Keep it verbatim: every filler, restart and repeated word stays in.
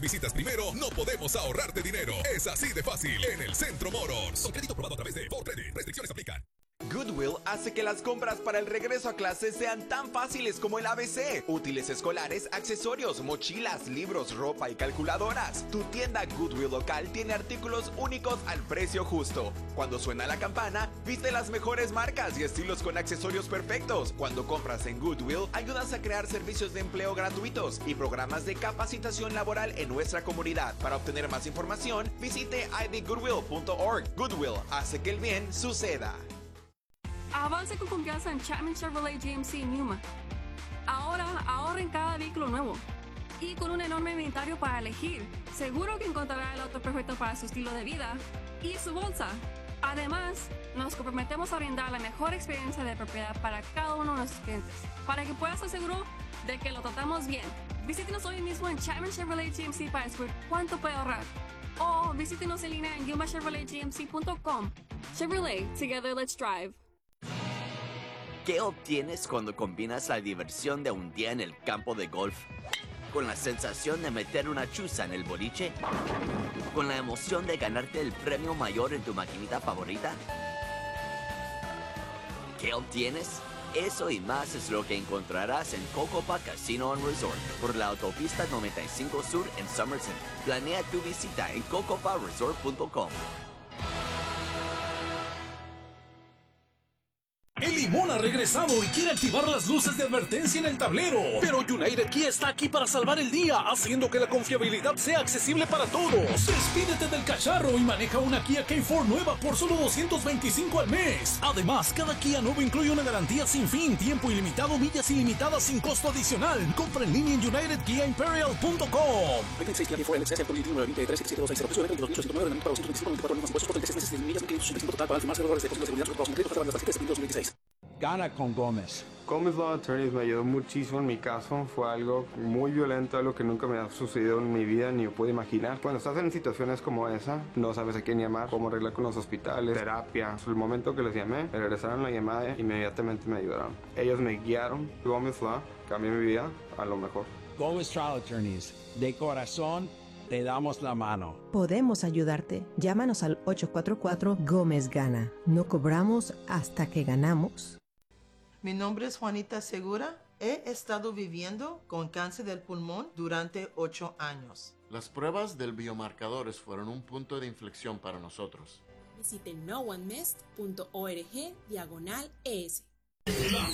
Visitas primero, no podemos ahorrarte dinero. Es así de fácil en el Centro Motors. Con crédito aprobado a través de For Credit. Restricciones aplican. Goodwill hace que las compras para el regreso a clases sean tan fáciles como el A B C. Útiles escolares, accesorios, mochilas, libros, ropa y calculadoras. Tu tienda Goodwill local tiene artículos únicos al precio justo. Cuando suena la campana, viste las mejores marcas y estilos con accesorios perfectos. Cuando compras en Goodwill, ayudas a crear servicios de empleo gratuitos y programas de capacitación laboral en nuestra comunidad. Para obtener más información, visite i d goodwill punto org. Goodwill hace que el bien suceda. Avance con confianza en Chapman Chevrolet G M C Newman. Ahora ahorra en cada vehículo nuevo. Y con un enorme inventario para elegir, seguro que encontrará el auto perfecto para su estilo de vida y su bolsa. Además, nos comprometemos a brindar la mejor experiencia de propiedad para cada uno de nuestros clientes, para que puedas estar seguro de que lo tratamos bien. Visítenos hoy mismo en Chapman Chevrolet G M C para descubrir cuánto puede ahorrar. O visítenos en línea en yuma chevrolet g m c punto com. Chevrolet, together let's drive. ¿Qué obtienes cuando combinas la diversión de un día en el campo de golf con la sensación de meter una chuza en el boliche? ¿Con la emoción de ganarte el premio mayor en tu maquinita favorita? ¿Qué obtienes? Eso y más es lo que encontrarás en Cocopa Casino and Resort por la autopista noventa y cinco Sur en Somerset. Planea tu visita en cocopa resort punto com. El Limón ha regresado y quiere activar las luces de advertencia en el tablero. Pero United Kia está aquí para salvar el día, haciendo que la confiabilidad sea accesible para todos. Despídete del cacharro y maneja una Kia K cuatro nueva por solo doscientos veinticinco al mes. Además, cada Kia nuevo incluye una garantía sin fin, tiempo ilimitado, millas ilimitadas sin costo adicional. Compra en línea en united kia imperial punto com. veintiséis Kia K cuatro L X S actual nueve veintitrés siete siete dos seis cero veintidós mil ochocientos nueve para doscientos veinticinco veinticuatro impuestos por treinta y seis meses de millas mil quinientos total para firmarse errores de posibles seguridad reportados en crédito hasta las tarjetas de dos mil veintiséis. Gana con Gómez. Gómez Law Attorneys me ayudó muchísimo en mi caso. Fue algo muy violento, algo que nunca me ha sucedido en mi vida ni puedo imaginar. Cuando estás en situaciones como esa, no sabes a quién llamar, cómo arreglar con los hospitales, terapia. El momento que les llamé, me regresaron la llamada e inmediatamente me ayudaron. Ellos me guiaron. Gómez Law cambió mi vida a lo mejor. Gómez Trial Attorneys. De corazón, te damos la mano. Podemos ayudarte. Llámanos al ocho cuatro cuatro Gómez Gana. No cobramos hasta que ganamos. Mi nombre es Juanita Segura. He estado viviendo con cáncer del pulmón durante ocho años. Las pruebas del biomarcadores fueron un punto de inflexión para nosotros. Visite no one missed punto org diagonal es. La